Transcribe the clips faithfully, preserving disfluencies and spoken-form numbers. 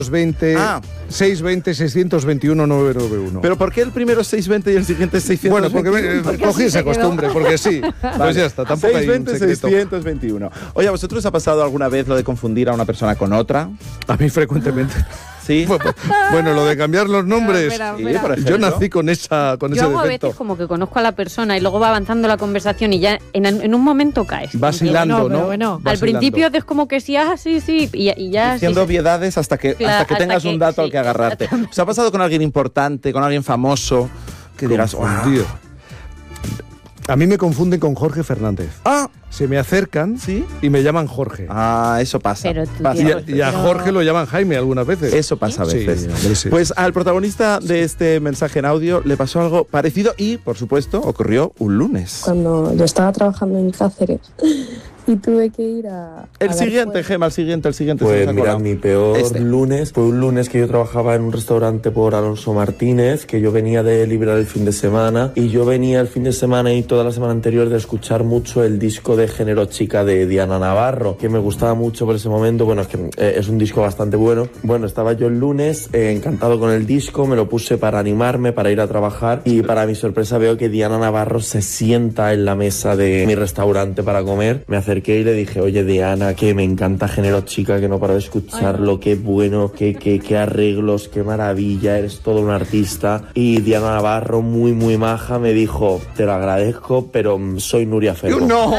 veinte, ah. seiscientos veinte, seiscientos veintiuno, novecientos noventa y uno. ¿Pero por qué el primero es seiscientos veinte y el siguiente es seiscientos veintiuno? Bueno, porque, porque cogí esa costumbre, porque sí. Vale. Pues ya está, tampoco hay un secreto. seiscientos veintiuno. Oye, ¿a vosotros os ha pasado alguna vez lo de confundir a una persona con otra? A mí frecuentemente. Sí. Bueno, lo de cambiar los nombres. Espera, espera, espera. Sí, yo nací con esa con Yo ese hago a defecto. veces como que conozco a la persona y luego va avanzando la conversación y ya en, en un momento caes. Vas hilando, Bueno, ¿no? bueno. Vas Al principio hilando. es como que sí, ah, sí, sí, y, y ya... Diciendo sí, sí. obviedades hasta que, Claro, hasta que hasta tengas que- un dato sí, al que agarrarte. ¿Os ha pasado con alguien importante, con alguien famoso, que digas, Confundido. A mí me confunden con Jorge Fernández. ah, Se me acercan sí, y me llaman Jorge. ah, eso pasa. Pero tú Pasa. Y tienes- a, y a Jorge lo llaman Jaime algunas veces. Eso pasa a Sí, veces. hombre, sí. Pues al protagonista de este mensaje en audio le pasó algo parecido y, por supuesto, ocurrió un lunes. Cuando yo estaba trabajando en Cáceres y tuve que ir a... El a dar siguiente, fuego. Gema, el siguiente, el siguiente. se Pues nos ha mira, colado. mi peor Este. lunes fue un lunes que yo trabajaba en un restaurante por Alonso Martínez, que yo venía de liberar el fin de semana, y yo venía el fin de semana y toda la semana anterior de escuchar mucho el disco de Género Chica de Diana Navarro, que me gustaba mucho por ese momento. Bueno, es que eh, es un disco bastante bueno. Bueno, estaba yo el lunes eh, encantado con el disco, me lo puse para animarme, para ir a trabajar, y para mi sorpresa veo que Diana Navarro se sienta en la mesa de mi restaurante para comer. Me acerqué y le dije, oye Diana, que me encanta Género Chica, que no paro de escucharlo, qué bueno, qué, qué, qué arreglos, qué maravilla, eres todo un artista. Y Diana Navarro, muy muy maja, me dijo, te lo agradezco, pero mm, soy Nuria Fergo. ¡No!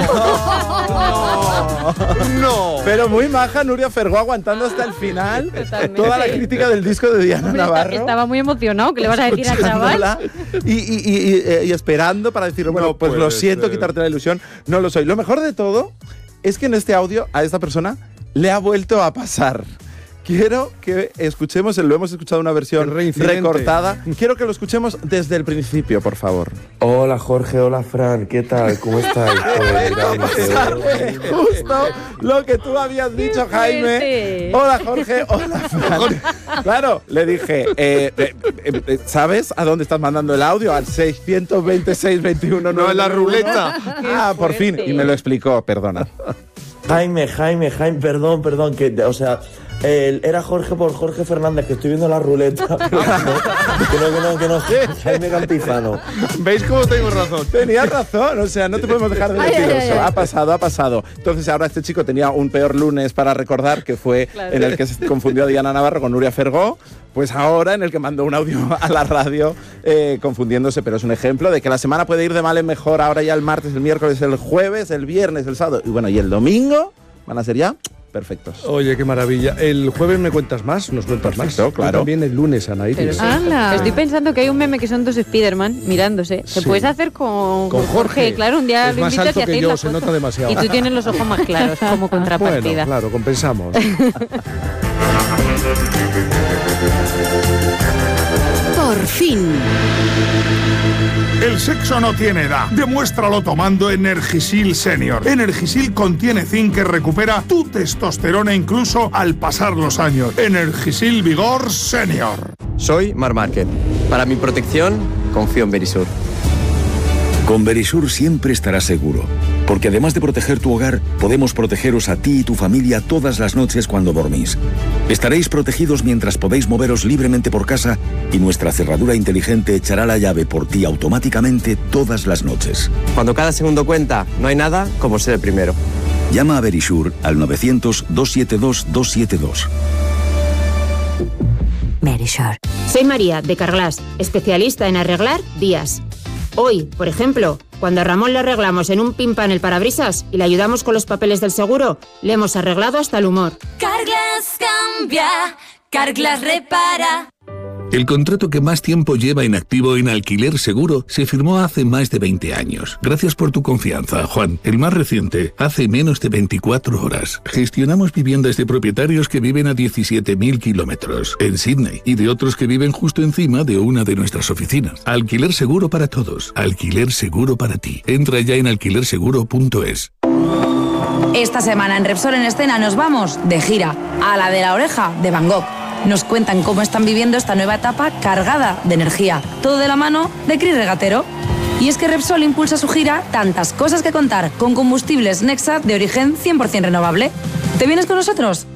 ¡No! Pero muy maja Nuria Fergó aguantando hasta el final Totalmente. toda la crítica del disco de Diana Hombre, Navarro. está- estaba muy emocionado, ¿qué le vas a decir al chaval? escuchándola Y, y, y, y, y esperando para decirle, bueno, No pues lo puede siento, ser. quitarte la ilusión. No lo soy. Lo mejor de todo es que en este audio a esta persona le ha vuelto a pasar. Quiero que escuchemos, lo hemos escuchado una versión El reincidente. recortada. Quiero que lo escuchemos desde el principio, por favor. Hola Jorge, hola Fran, ¿qué tal? ¿Cómo estáis? Pues, mira, mi peor- Justo lo que tú habías dicho, Jaime. fuerte. Hola, Jorge. Hola, Fran. Claro, le dije, eh, eh, eh, ¿sabes a dónde estás mandando el audio? Al seiscientos veintiséis veintiuno. No, en la ruleta. Ah, por fin. fuerte. Y me lo explicó, perdona. Jaime, Jaime, Jaime, perdón, perdón, que, o sea, el- era Jorge por Jorge Fernández, que estoy viendo la ruleta. Pero no, que no, que no, que no, Jaime Campizano. ¿Veis cómo tengo razón? Tenías razón, o sea, no te podemos dejar de Ay, decir ay, ay, eso. ay. Ha pasado, ha pasado. Entonces ahora este chico tenía un peor lunes para recordar, que fue Claro. en el que se confundió a Diana Navarro con Nuria Fergó. Pues ahora en el que mandó un audio a la radio eh, confundiéndose, pero es un ejemplo de que la semana puede ir de mal en mejor. Ahora ya el martes, el miércoles, el jueves, el viernes, el sábado y bueno, y el domingo van a ser ya perfectos. Oye, qué maravilla. El jueves me cuentas más, nos cuentas Perfecto, más. claro. Yo también el lunes, Anaí. Pero ¿sí? sí, estoy pensando que hay un meme que son dos Spiderman mirándose. Se Sí. puedes hacer con, Con Jorge. Claro, un día Es lo más invitas alto y que hacéis yo, la se foto. nota demasiado. Y tú tienes los ojos más claros como contrapartida. Bueno, claro, compensamos. Por fin. El sexo no tiene edad. Demuéstralo tomando Energisil Senior. Energisil contiene zinc que recupera tu testosterona incluso al pasar los años. Energisil Vigor Senior. Soy Mar Márquez. Para mi protección, confío en Verisur. Con Verisur siempre estarás seguro, porque además de proteger tu hogar, podemos protegeros a ti y tu familia todas las noches cuando dormís. Estaréis protegidos mientras podéis moveros libremente por casa y nuestra cerradura inteligente echará la llave por ti automáticamente todas las noches. Cuando cada segundo cuenta, no hay nada como ser el primero. Llama a Verisur al novecientos, doscientos setenta y dos, doscientos setenta y dos. Verisur. Soy María, de Carglass, especialista en arreglar vías. Hoy, por ejemplo, cuando a Ramón le arreglamos en un pimpan el parabrisas y le ayudamos con los papeles del seguro, le hemos arreglado hasta el humor. Carglass cambia, Carglass repara. El contrato que más tiempo lleva en activo en Alquiler Seguro se firmó hace más de veinte años. Gracias por tu confianza, Juan. El más reciente, hace menos de veinticuatro horas. Gestionamos viviendas de propietarios que viven a diecisiete mil kilómetros en Sydney y de otros que viven justo encima de una de nuestras oficinas. Alquiler Seguro para todos. Alquiler Seguro para ti. Entra ya en alquiler seguro punto es. Esta semana en Repsol en Escena nos vamos de gira a la de la oreja de Van Gogh. Nos cuentan cómo están viviendo esta nueva etapa cargada de energía. Todo de la mano de Cris Regatero. Y es que Repsol impulsa su gira Tantas cosas que contar con combustibles Nexa de origen cien por ciento renovable. ¿Te vienes con nosotros?